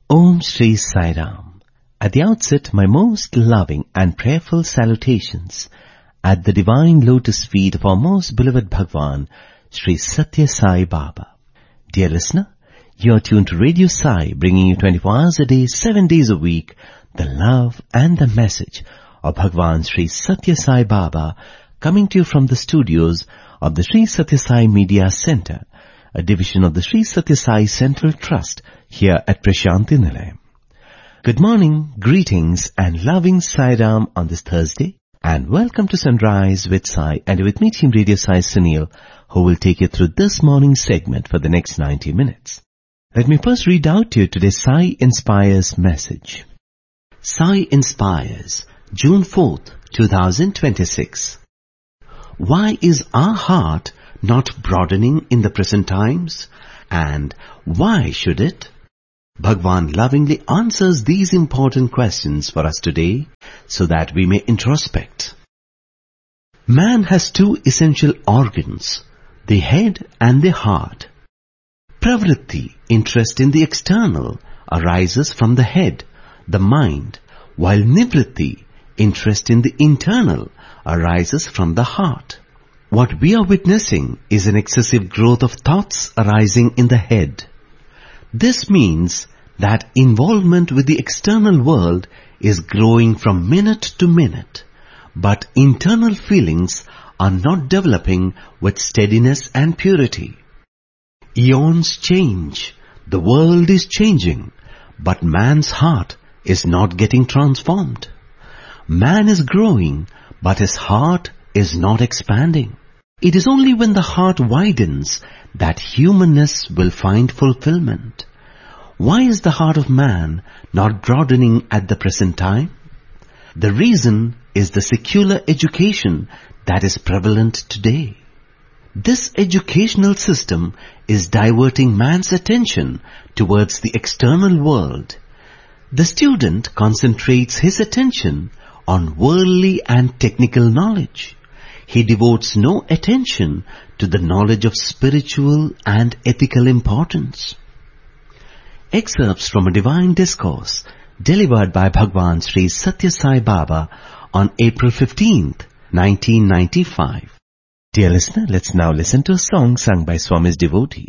Om Shri Sai Ram. At the outset, my most loving and prayerful salutations at the divine lotus feet of our most beloved Bhagwan, Shri Satya Sai Baba. Dear listener, you are tuned to Radio Sai, bringing you 24 hours a day, 7 days a week, the love and the message of Bhagwan Shri Satya Sai Baba, coming to you from the studios of the Shri Satya Sai Media Center, a division of the Shri Satya Sai Central Trust here at Prashanti Nilayam. Good morning, greetings and loving Sai Ram on this Thursday, and welcome to Sunrise with Sai, and with me Team Radio Sai Sunil, who will take you through this morning's segment for the next 90 minutes. Let me first read out to you today's Sai Inspires message. Sai Inspires, June 4th, 2026. Why is our heart not broadening in the present times? And why should it? Bhagwan lovingly answers these important questions for us today so that we may introspect. Man has two essential organs, the head and the heart. Pravritti, interest in the external, arises from the head, the mind, while nivritti, interest in the internal, arises from the heart. What we are witnessing is an excessive growth of thoughts arising in the head. This means that involvement with the external world is growing from minute to minute, but internal feelings are not developing with steadiness and purity. Eons change, the world is changing, but man's heart is not getting transformed. Man is growing, but his heart is not expanding. It is only when the heart widens that humanness will find fulfillment. Why is the heart of man not broadening at the present time? The reason is the secular education that is prevalent today. This educational system is diverting man's attention towards the external world. The student concentrates his attention on worldly and technical knowledge. He devotes no attention to the knowledge of spiritual and ethical importance. Excerpts from a divine discourse delivered by Bhagwan Shri Satya Sai Baba on April 15th, 1995. Dear listener, let's now listen to a song sung by Swami's devotees.